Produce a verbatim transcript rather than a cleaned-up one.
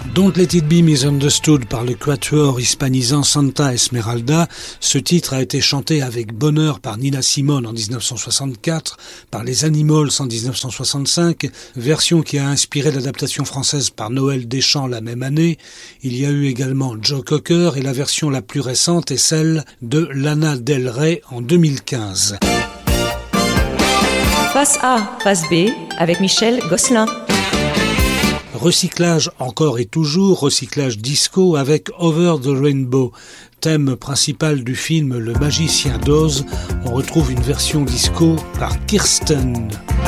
Don't Let It Be Misunderstood par le quatuor hispanisant Santa Esmeralda. Ce titre a été chanté avec bonheur par Nina Simone en dix-neuf cent soixante-quatre, par les Animals en dix-neuf cent soixante-cinq, version qui a inspiré l'adaptation française par Noël Deschamps la même année. Il y a eu également Joe Cocker et la version la plus récente est celle de Lana Del Rey en deux mille quinze. Face A, face B, avec Michel Gosselin. Recyclage encore et toujours, recyclage disco avec Over the Rainbow. Thème principal du film Le Magicien d'Oz, on retrouve une version disco par Kirsten.